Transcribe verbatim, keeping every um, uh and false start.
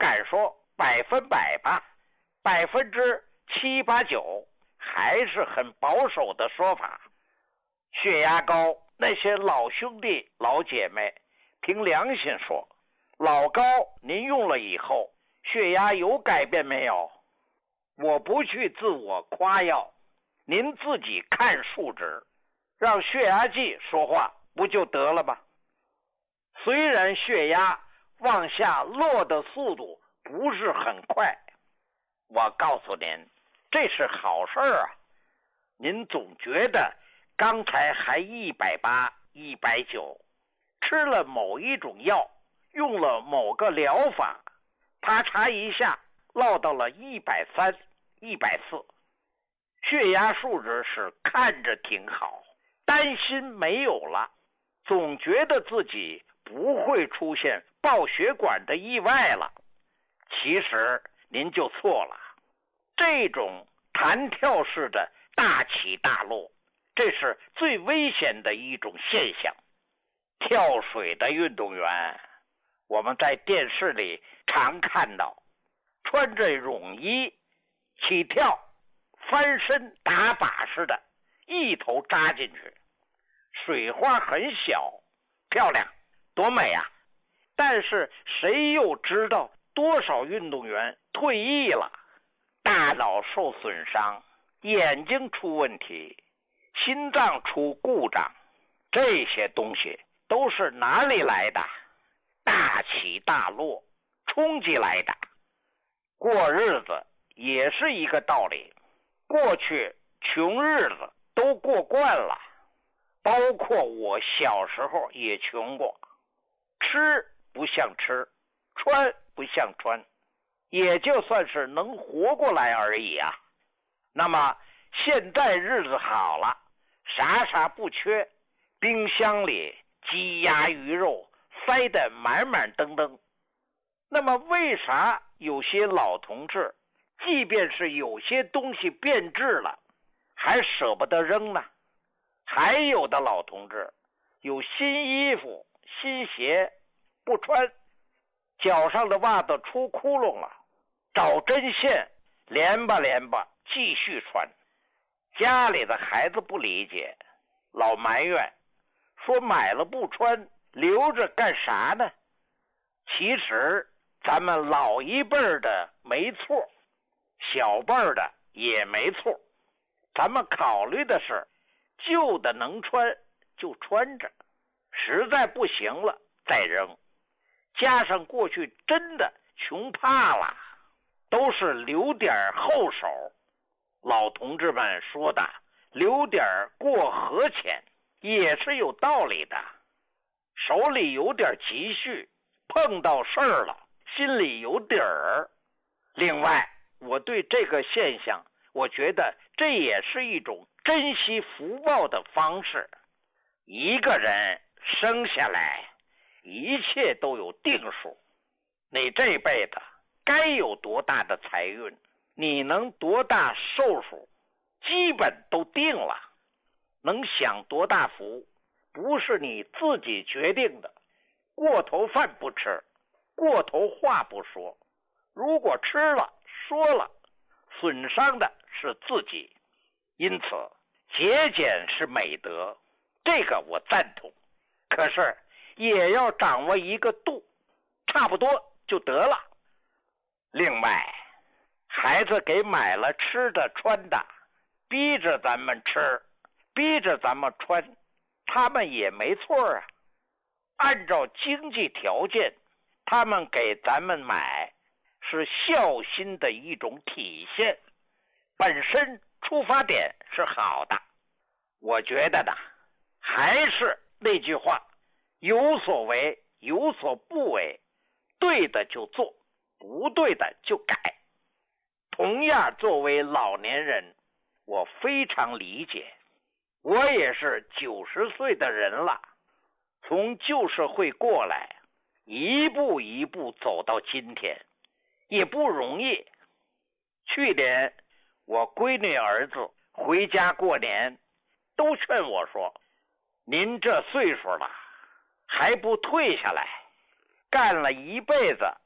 敢说百分百吧，百分之七八九还是很保守的说法。血压高，那些老兄弟老姐妹凭良心说，老高您用了以后血压有改变没有？我不去自我夸耀，您自己看数值，让血压计说话不就得了吗？虽然血压往下落的速度不是很快，我告诉您，这是好事啊。您总觉得刚才还一百八、一百九，吃了某一种药，用了某个疗法，啪嚓一下落到了一百三、一百四，血压数值是看着挺好，担心没有了，总觉得自己不会出现爆血管的意外了。其实您就错了，这种弹跳式的大起大落，这是最危险的一种现象。跳水的运动员，我们在电视里常看到，穿着泳衣起跳，翻身打靶似的，一头扎进去，水花很小，漂亮，多美啊！但是谁又知道多少运动员退役了，大脑受损伤，眼睛出问题，心脏出故障，这些东西都是哪里来的？大起大落，冲击来的。过日子也是一个道理，过去穷日子都过惯了，包括我小时候也穷过，吃不像吃，穿不像穿，也就算是能活过来而已啊。那么现在日子好了，啥啥不缺，冰箱里鸡鸭鱼肉塞得满满登登。那么为啥有些老同志即便是有些东西变质了还舍不得扔呢？还有的老同志有新衣服新鞋不穿，脚上的袜子出窟窿了，找针线连吧连吧继续穿。家里的孩子不理解，老埋怨说买了不穿，留着干啥呢？其实咱们老一辈的没错，小辈的也没错，咱们考虑的是旧的能穿就穿着，实在不行了再扔。加上过去真的穷怕了，都是留点后手。老同志们说的留点过河钱也是有道理的，手里有点积蓄，碰到事儿了心里有底儿。另外我对这个现象，我觉得这也是一种珍惜福报的方式。一个人生下来一切都有定数，你这辈子该有多大的财运，你能多大寿数，基本都定了。能享多大福，不是你自己决定的。过头饭不吃，过头话不说，如果吃了说了，损伤的是自己。因此节俭是美德，这个我赞同，可是也要掌握一个度，差不多就得了。另外，孩子给买了吃的穿的，逼着咱们吃，逼着咱们穿，他们也没错啊。按照经济条件，他们给咱们买是孝心的一种体现，本身出发点是好的。我觉得呢，还是那句话，有所为有所不为，对的就做，不对的就改。同样作为老年人，我非常理解，我也是九十岁的人了，从旧社会过来，一步一步走到今天，也不容易。去年我闺女儿子回家过年，都劝我说，您这岁数了还不退下来，干了一辈子